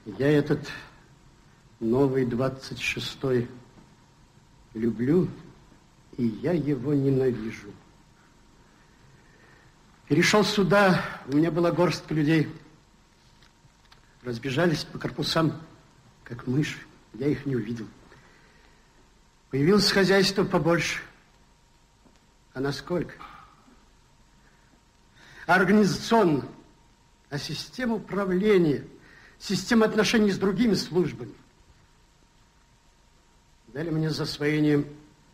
Я этот новый 26-й люблю, и я его ненавижу. Перешел сюда, у меня была горстка людей. Разбежались по корпусам, как мыши. Я их не увидел. Появилось хозяйство побольше. А насколько? Организационно. А система управления, система отношений с другими службами. Дали мне за освоение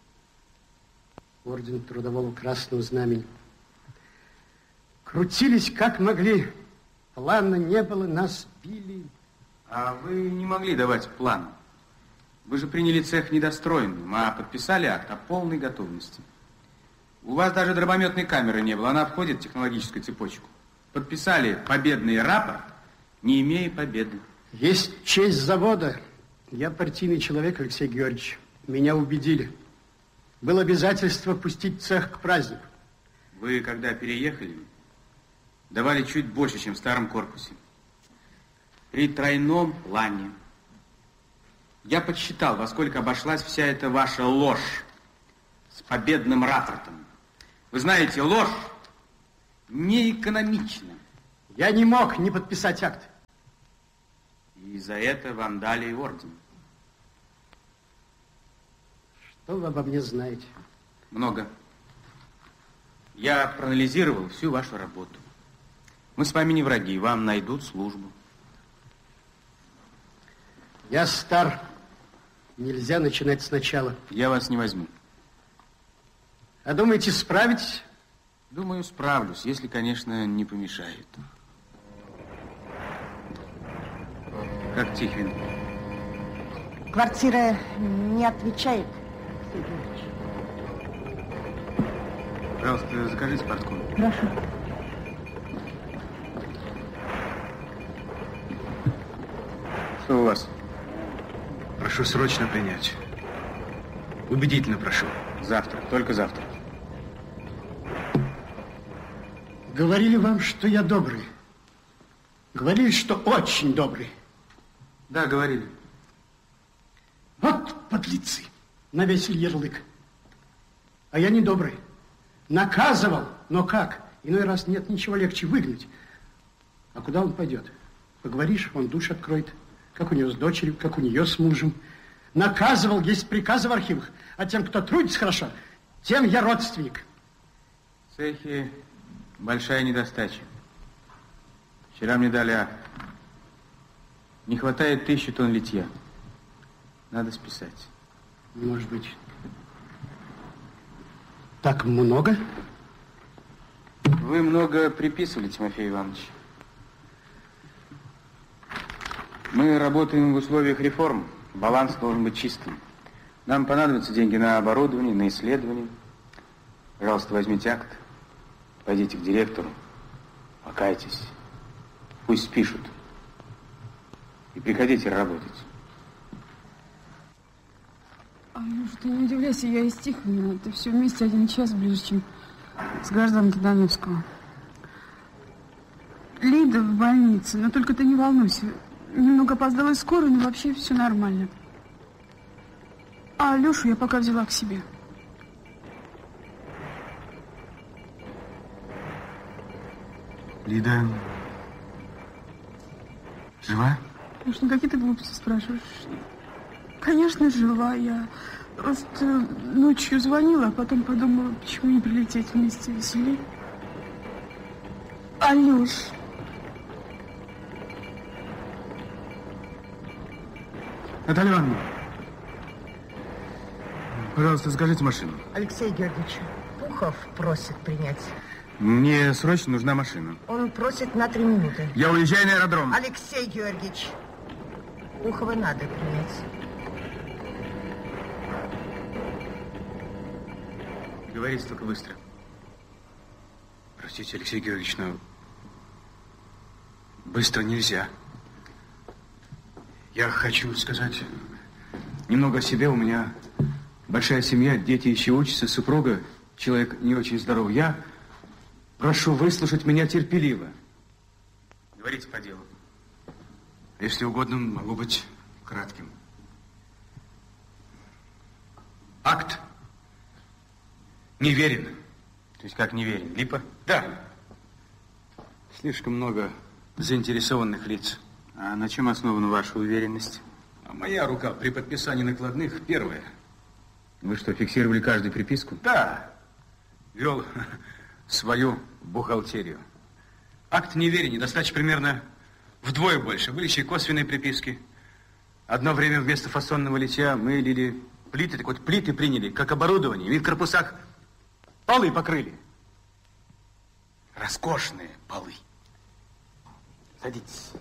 орден Трудового Красного Знамени. Крутились как могли. Плана не было, нас били. А вы не могли давать план? Вы же приняли цех недостроенным, а подписали акт о полной готовности. У вас даже дробометной камеры не было, она входит в технологическую цепочку. Подписали победный рапорт, не имея победы. Есть честь завода. Я партийный человек, Алексей Георгиевич. Меня убедили. Было обязательство пустить цех к празднику. Вы, когда переехали, давали чуть больше, чем в старом корпусе. При тройном плане. Я подсчитал, во сколько обошлась вся эта ваша ложь с победным рапортом. Вы знаете, ложь не экономична. Я не мог не подписать акт. И за это вам дали и орден. Что вы обо мне знаете? Много. Я проанализировал всю вашу работу. Мы с вами не враги, вам найдут службу. Я стар. Нельзя начинать сначала. Я вас не возьму. А думаете, справитесь? Думаю, справлюсь, если, конечно, не помешает. Как Тихвин? Квартира не отвечает. Пожалуйста, закажите портком. Прошу. Что у вас? Прошу срочно принять. Убедительно прошу. Завтра, только завтра. Говорили вам, что я добрый. Говорили, что очень добрый. Да, говорили. Вот подлецы. Навесили ярлык. А я не добрый. Наказывал. Но как? Иной раз нет ничего легче выгнать. А куда он пойдет? Поговоришь, он душ откроет. Как у него с дочерью, как у нее с мужем. Наказывал, есть приказы в архивах. А тем, кто трудится хорошо, тем я родственник. В цехе большая недостача. Вчера мне дали акт. Не хватает 1000 тонн литья. Надо списать. Может быть, так много? Вы много приписывали, Тимофей Иванович. Мы работаем в условиях реформ. Баланс должен быть чистым. Нам понадобятся деньги на оборудование, на исследование. Пожалуйста, возьмите акт, пойдите к директору, покайтесь, пусть спишут. И приходите работать. Алёш, ты не удивляйся, я из Тихвина. Это все вместе 1 час ближе, чем с гражданки Донецкого. Лида в больнице, но только ты не волнуйся. Немного опоздала из скорой, но вообще все нормально. А Алёшу я пока взяла к себе. Лида жива? Алёш, ну какие ты глупости спрашиваешь? Конечно, жива. Я просто ночью звонила, а потом подумала, почему не прилететь вместе веселее. Алёш. Наталья Ивановна, пожалуйста, закажите машину. Алексей Георгиевич, Пухов просит принять. Мне срочно нужна машина. Он просит на 3 минуты. Я уезжаю на аэродром. Алексей Георгиевич, Пухова надо принять. Говорите только быстро. Простите, Алексей Георгиевич, но быстро нельзя. Я хочу сказать немного о себе. У меня большая семья, дети еще учатся, супруга, человек не очень здоровый. Я прошу выслушать меня терпеливо. Говорите по делу. Если угодно, могу быть кратким. Акт неверен. То есть как неверен? Липа? Да. Слишком много заинтересованных лиц. А на чем основана ваша уверенность? А моя рука при подписании накладных первая. Вы что, фиксировали каждую приписку? Да. Вел свою бухгалтерию. Акт неверен, недостача примерно вдвое больше. Были еще и косвенные приписки. Одно время вместо фасонного литья мы лили плиты, так вот плиты приняли как оборудование. И в корпусах полы покрыли. Роскошные полы. Садитесь.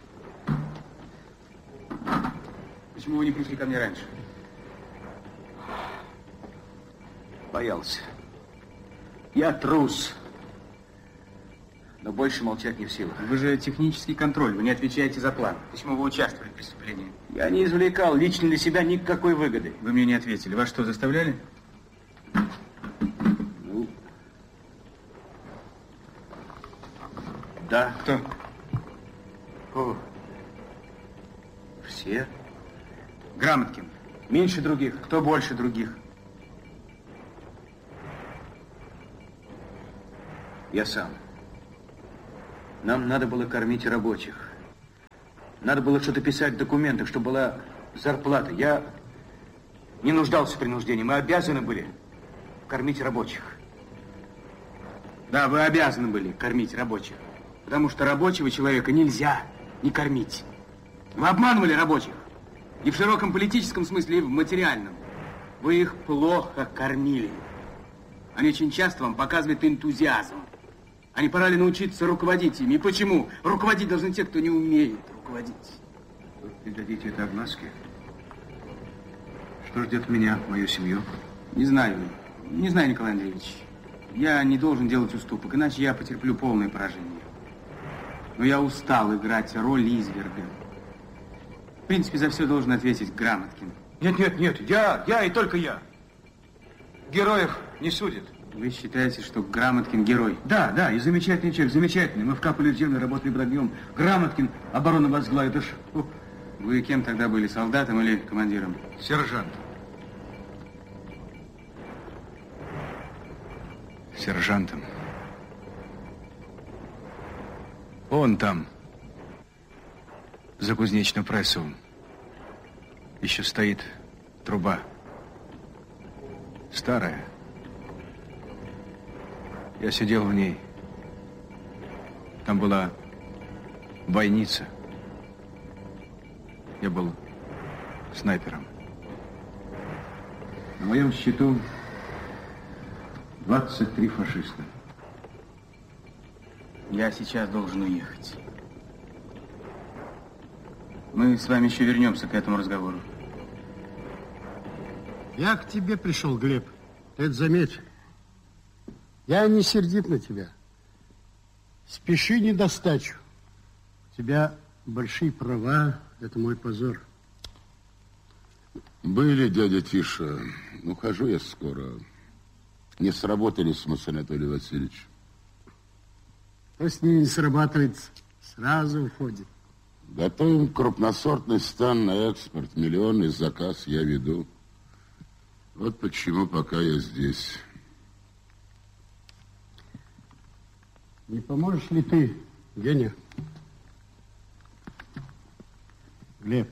Почему вы не пришли ко мне раньше? Боялся. Я трус. Но больше молчать не в силах. Вы же технический контроль, вы не отвечаете за план. Почему вы участвовали в преступлении? Я не извлекал лично для себя никакой выгоды. Вы мне не ответили. Вас что, заставляли? Ну, да. Кто? О, все. Грамоткин. Меньше других. Кто больше других? Я сам. Нам надо было кормить рабочих. Надо было что-то писать в документах, чтобы была зарплата. Я не нуждался в принуждении. Мы обязаны были кормить рабочих. Да, вы обязаны были кормить рабочих. Потому что рабочего человека нельзя не кормить. Вы обманывали рабочих. И в широком политическом смысле, и в материальном. Вы их плохо кормили. Они очень часто вам показывают энтузиазм. Они пора ли научиться руководить ими? И почему? Руководить должны те, кто не умеет руководить. Вы придадите это огласке? Что ждет меня, мою семью? Не знаю. Не знаю, Николай Андреевич. Я не должен делать уступок, иначе я потерплю полное поражение. Но я устал играть роль изверга. В принципе, за все должен ответить Грамоткин. Нет, я и только я. Героев не судят. Вы считаете, что Грамоткин герой? Да, и замечательный человек, замечательный. Мы вкапали в землю, работали под огнем. Грамоткин оборону возглавит. Вы кем тогда были, солдатом или командиром? Сержант. Сержантом. Он там, за Кузнечно-Прессовым, еще стоит труба. Старая. Я сидел в ней. Там была бойница. Я был снайпером. На моем счету 23 фашиста. Я сейчас должен уехать. Мы с вами еще вернемся к этому разговору. Я к тебе пришел, Глеб. Ты это заметь. Я не сердит на тебя. Спеши не достачу. У тебя большие права. Это мой позор. Были, дядя Тиша. Ухожу я скоро. Не сработались мы с Анатолием Васильевичем. Кто с ними не срабатывает, сразу уходит. Готовим крупносортный стан на экспорт. Миллионный заказ я веду. Вот почему пока я здесь. Не поможешь ли ты, Геня? Глеб.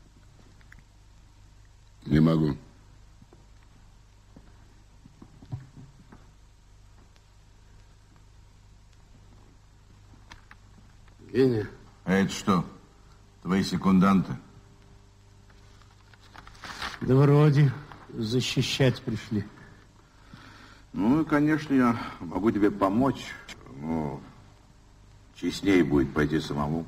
Не могу. Геня. А это что? Твои секунданты? Да вроде защищать пришли. Ну, и, конечно, я могу тебе помочь, но честнее будет пойти самому.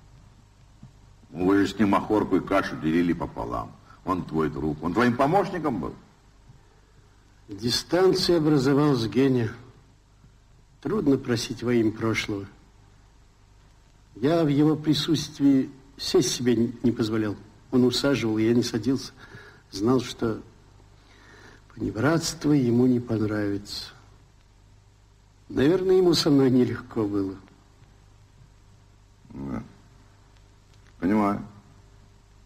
Вы же с ним махорку и кашу делили пополам. Он твой друг. Он твоим помощником был? Дистанция образовалась, Геня. Трудно просить во имя прошлого. Я в его присутствии сесть себе не позволял. Он усаживал, я не садился. Знал, что понебратство ему не понравится. Наверное, ему со мной нелегко было. Да. Понимаю.